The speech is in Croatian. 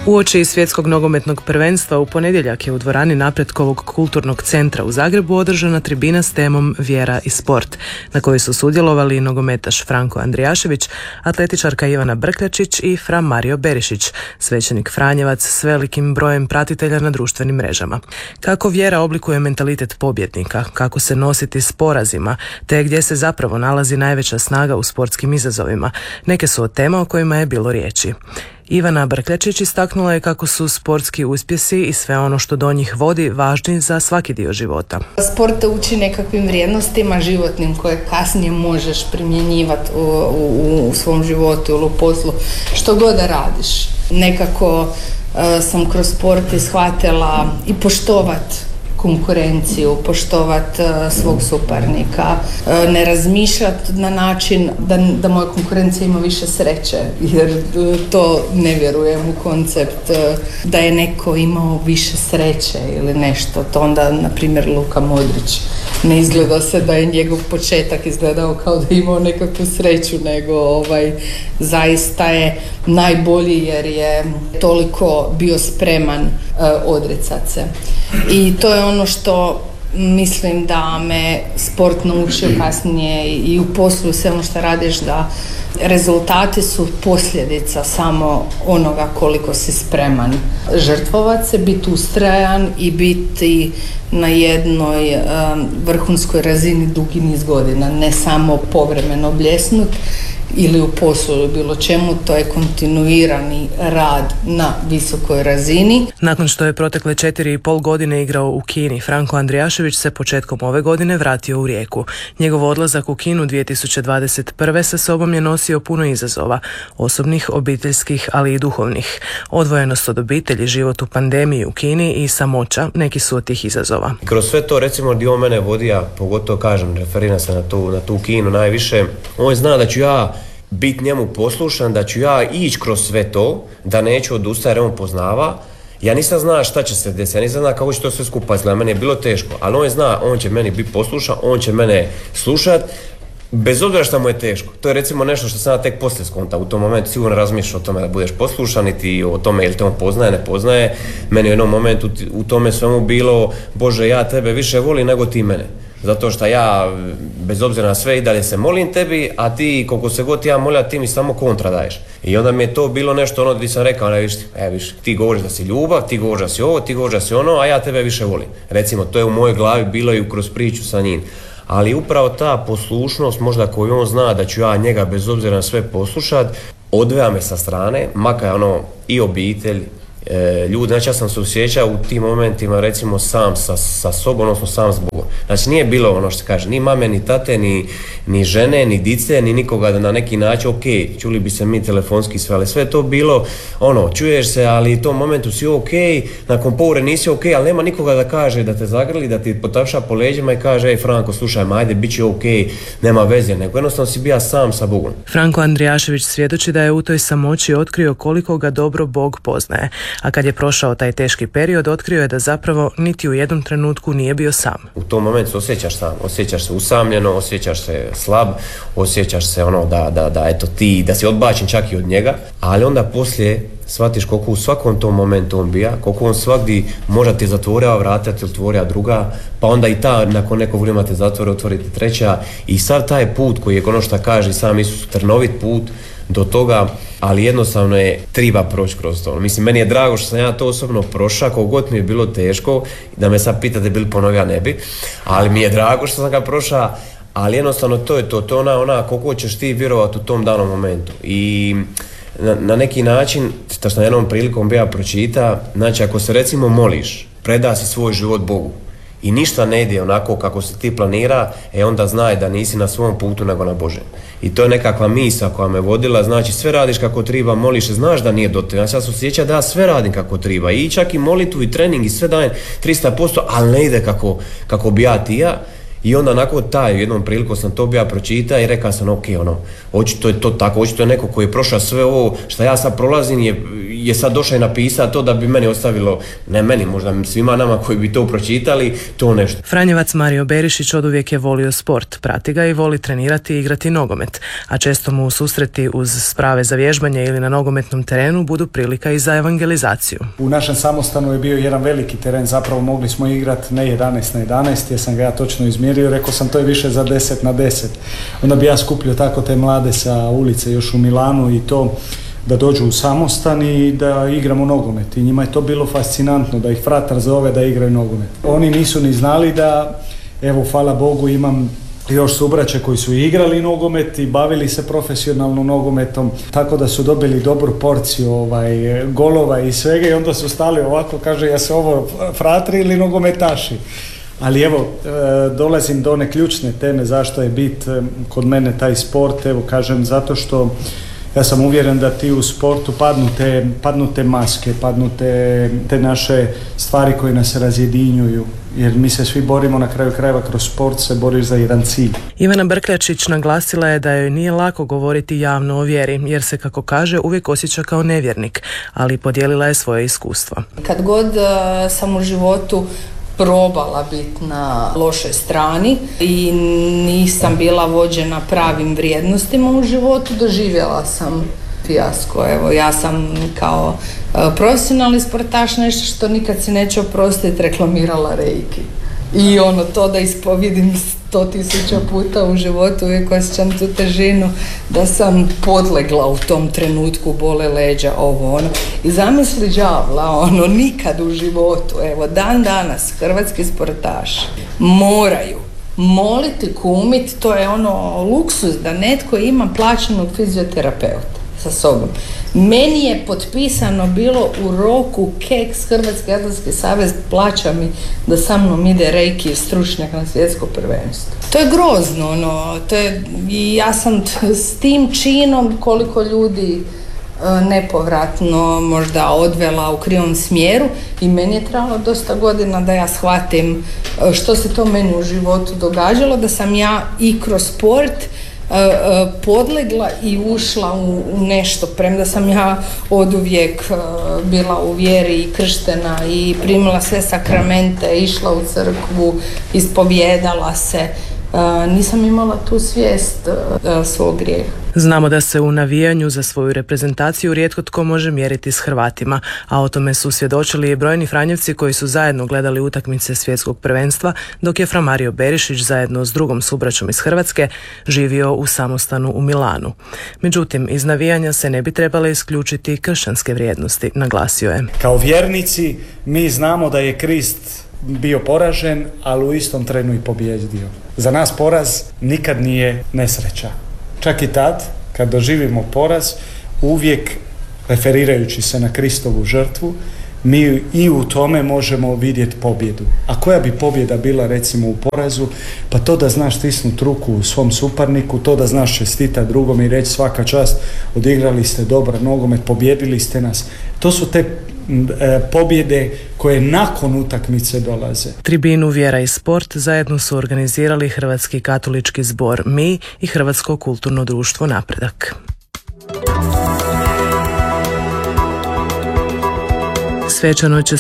Uoči svjetskog nogometnog prvenstva u ponedjeljak je u dvorani Napretkovog kulturnog centra u Zagrebu održana tribina s temom Vjera i sport, na kojoj su sudjelovali nogometaš Franko Andrijašević, atletičarka Ivana Brkljačić i Fra Mario Berišić, svećenik Franjevac s velikim brojem pratitelja na društvenim mrežama. Kako vjera oblikuje mentalitet pobjednika, kako se nositi s porazima, te gdje se zapravo nalazi najveća snaga u sportskim izazovima, neke su od tema o kojima je bilo riječi. Ivana Brkljačić istaknula je kako su sportski uspjesi i sve ono što do njih vodi važni za svaki dio života. Sport te uči nekakvim vrijednostima životnim koje kasnije možeš primjenjivati u svom životu ili u poslu, što god da radiš. Nekako sam kroz sport shvatila i poštovati konkurenciju, poštovati svog suparnika, ne razmišljati na način da moja konkurencija ima više sreće, jer to ne vjerujem u koncept da je neko imao više sreće ili nešto. To onda, na primjer, Luka Modrić ne izgleda se da je njegov početak izgledao kao da je imao nekakvu sreću, nego zaista je najbolji jer je toliko bio spreman odricati se. I to je ono što mislim da me sport naučio kasnije i u poslu, sve ono što radiš, da rezultati su posljedica samo onoga koliko si spreman žrtvovati se, biti ustrajan i biti na jednoj vrhunskoj razini dugi niz godina, ne samo povremeno bljesnut ili u poslu ili bilo čemu. To je kontinuirani rad na visokoj razini. Nakon što je protekle 4,5 godine igrao u Kini, Franko Andrijašević se početkom ove godine vratio u Rijeku. Njegov odlazak u Kinu 2021. sa sobom je nosio puno izazova, osobnih, obiteljskih, ali i duhovnih. Odvojenost od obitelji, život u pandemiji u Kini i samoća neki su od tih izazova. Kroz sve to, recimo, gdje on mene vodi, ja pogotovo kažem, referiram se na tu Kinu najviše, on zna da ću ja biti njemu poslušan, da ću ja ići kroz sve to, da neću odustati jer on poznava. Ja nisam znao šta će se desiti, ja nisam znao kako će to sve skupa izgledati, meni je bilo teško, ali on zna, on će meni biti poslušan, on će mene slušat, bez obzira što mu je teško. To je recimo nešto što sam ja tek poslije skonta. U tom momentu sigurno razmišljaš o tome da budeš poslušan, niti o tome ili te on poznaje, ne poznaje. Meni u jednom momentu u tome svemu bilo, Bože, ja tebe više volim nego ti mene. Zato što ja, bez obzira na sve, i dalje se molim tebi, a ti, koliko se god ja molim, ti mi samo kontra daješ. I onda mi je to bilo nešto ono gdje sam rekao, viš, ti govoriš da si ljubav, ti govoriš da si ovo, ti govoriš da si ono, a ja tebe više volim. Recimo, to je u mojoj glavi bilo i kroz priču sa njim. Ali upravo ta poslušnost, možda koju on zna da ću ja njega bez obzira na sve poslušat, odveja me sa strane, makar i obitelj, ljudi. Znači ja sam se osjećao u tim momentima recimo sam sa sobom, odnosno sam s Bogom. Znači nije bilo ono što se kaže, ni mame, ni tate, ni žene, ni dice, ni nikoga da na neki način, ok, čuli bi se mi telefonski sve, ali sve je to bilo, čuješ se, ali u tom momentu si ok, nakon poure nisi ok, ali nema nikoga da kaže, da te zagrli, da ti potapša po leđima i kaže, ej Franko, slušaj, ajde, bit će ok, nema veze, nego jednostavno si bio sam sa Bogom. Franko Andrijašević svjedoči da je u toj samoći otkrio koliko ga dobro Bog poznaje. A kad je prošao taj teški period, otkrio je da zapravo niti u jednom trenutku nije bio sam. U tom momentu se osjećaš sam, osjećaš se usamljeno, osjećaš se slab, osjećaš se da eto ti, da si odbačen čak i od njega, ali onda poslije shvatiš koliko u svakom tom momentu on bija, koliko on svagdje možda ti zatvorio vrata, ti otvorio druga, pa onda i ta nakon nekog vremena te zatvore, otvoriti treća, i sav taj put koji je, ono što kaže sam Isus, trnovit put do toga, ali jednostavno je treba proći kroz to. Mislim, meni je drago što sam ja to osobno prošao, koliko god mi je bilo teško, da me sad pitate bi li ponovio, ne bi, ali mi je drago što sam ga prošao, ali jednostavno to je to je ona koliko ćeš ti vjerovati u tom danom momentu. I na neki način, što sam jednom prilikom bija pročita, znači ako se recimo moliš, preda si svoj život Bogu i ništa ne ide onako kako se ti planira, onda znaj da nisi na svom putu nego na Božem. I to je nekakva misao koja me vodila, znači sve radiš kako treba, moliš, znaš da nije do tebe. Ja se osjećam da ja sve radim kako treba, i čak i molitvu i trening i sve dajem 300%, ali ne ide kako bi ja ti ja. I onda nakon jednom priliku sam to bija pročitao i rekao sam, ok, očito je to tako, očito je neko koji je prošao sve ovo što ja sad prolazim, je sad došao i napisao to da bi meni ostavilo, ne meni, možda svima nama koji bi to pročitali, to nešto. Franjevac Mario Berišić oduvijek je volio sport, prati ga i voli trenirati i igrati nogomet, a često mu susreti uz sprave za vježbanje ili na nogometnom terenu budu prilika i za evangelizaciju. U našem samostanu je bio jedan veliki teren, zapravo mogli smo igrati ne 11 na 11, jer sam ga ja točno izmjerio, rekao sam to je više za 10 na 10. Onda bi ja skupljio tako te mlade sa ulice još u Milanu i to da dođu u samostan i da igramo nogomet. I njima je to bilo fascinantno, da ih fratar zove da igraju nogomet. Oni nisu ni znali da, evo, hvala Bogu, imam još subraće koji su igrali nogomet i bavili se profesionalno nogometom, tako da su dobili dobru porciju golova i svega i onda su stali ovako, kaže, ja se ovo fratri ili nogometaši. Ali evo, dolazim do one ključne teme zašto je bit kod mene taj sport, evo kažem, zato što ja sam uvjeren da ti u sportu padnu te maske, padnu te naše stvari koje nas razjedinjuju, jer mi se svi borimo na kraju krajeva kroz sport, se boriš za jedan cilj. Ivana Brkljačić naglasila je da joj nije lako govoriti javno o vjeri, jer se, kako kaže, uvijek osjeća kao nevjernik, ali podijelila je svoje iskustvo. Kad god sam u životu probala biti na lošoj strani i nisam bila vođena pravim vrijednostima u životu, doživjela sam fijasko. Evo, ja sam kao profesionalni sportaš nešto što nikad si neće oprostiti reklamirala reiki. I to da ispovidim 100.000 puta u životu, uvijek osjećam tu težinu da sam podlegla u tom trenutku, bole leđa, I zamisli đavla, nikad u životu, evo, dan danas hrvatski sportaši moraju moliti, kumit, to je luksuz da netko ima plaćenog fizioterapeuta sa sobom. Meni je potpisano bilo u roku keks, Hrvatski atletski savez plaća mi da sa mnom ide reiki stručnjak na svjetsko prvenstvo. To je grozno, i ja sam s tim činom koliko ljudi nepovratno možda odvela u krivom smjeru i meni je trebalo dosta godina da ja shvatim što se to meni u životu događalo, da sam ja i kroz sport podlegla i ušla u nešto, premda sam ja oduvijek bila u vjeri i krštena i primila sve sakramente, išla u crkvu, ispovijedala se, nisam imala tu svijest svog grijeha. Znamo da se u navijanju za svoju reprezentaciju rijetko tko može mjeriti s Hrvatima, a o tome su svjedočili i brojni Franjevci koji su zajedno gledali utakmice svjetskog prvenstva, dok je Fra Mario Berišić zajedno s drugom subraćom iz Hrvatske živio u samostanu u Milanu. Međutim, iz navijanja se ne bi trebale isključiti kršćanske vrijednosti, naglasio je. Kao vjernici mi znamo da je Krist bio poražen, ali u istom trenu i pobjedio. Za nas poraz nikad nije nesreća. Čak i tad, kad doživimo poraz, uvijek referirajući se na Kristovu žrtvu, mi i u tome možemo vidjeti pobjedu. A koja bi pobjeda bila recimo u porazu? Pa to da znaš stisnuti ruku u svom suparniku, to da znaš čestitati drugom i reći svaka čast, odigrali ste dobar nogomet, pobjedili ste nas. To su te pobjede koje nakon utakmice dolaze. Tribinu Vjera i sport zajedno su organizirali Hrvatski katolički zbor Mi i Hrvatsko kulturno društvo Napredak. Svečano će